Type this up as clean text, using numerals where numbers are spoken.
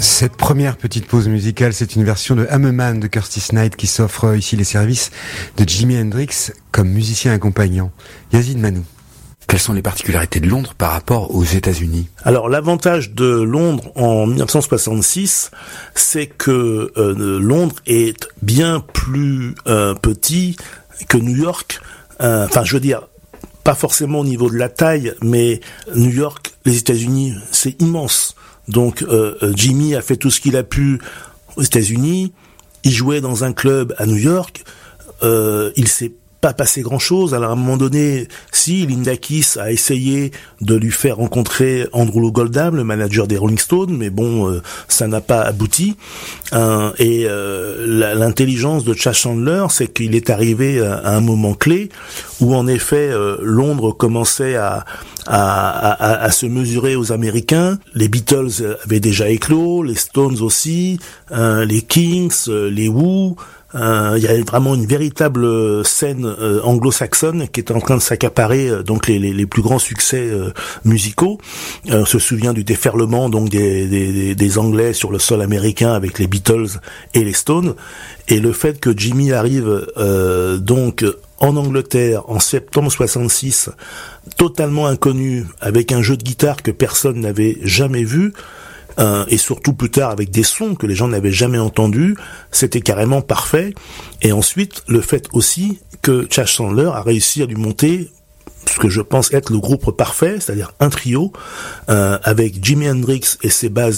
Cette première petite pause musicale, c'est une version de I'm a Man de Curtis Knight qui s'offre ici les services de Jimi Hendrix comme musicien accompagnant. Yazid Manou. Quelles sont les particularités de Londres par rapport aux États-Unis ? Alors l'avantage de Londres en 1966, c'est que Londres est bien plus petit que New York. Je veux dire, pas forcément au niveau de la taille, mais New York, les États-Unis, c'est immense. Donc Jimmy a fait tout ce qu'il a pu aux États-Unis. Il jouait dans un club à New York. Il s'est pas passé grand-chose. Alors à un moment donné, si Linda Keith a essayé de lui faire rencontrer Andrew Loog Oldham, le manager des Rolling Stones, mais bon, ça n'a pas abouti. L'intelligence de Chas Chandler, c'est qu'il est arrivé à un moment clé où en effet Londres commençait à se mesurer aux Américains. Les Beatles avaient déjà éclos, les Stones aussi, les Kings, les Who. Il y a vraiment une véritable scène anglo-saxonne qui est en train de s'accaparer donc les plus grands succès musicaux. On se souvient du déferlement donc des Anglais sur le sol américain avec les Beatles et les Stones, et le fait que Jimmy arrive donc en Angleterre en septembre 66, totalement inconnu, avec un jeu de guitare que personne n'avait jamais vu. Et surtout plus tard avec des sons que les gens n'avaient jamais entendus, c'était carrément parfait. Et ensuite, le fait aussi que Chas Chandler a réussi à lui monter ce que je pense être le groupe parfait, c'est-à-dire un trio, avec Jimi Hendrix et ses basses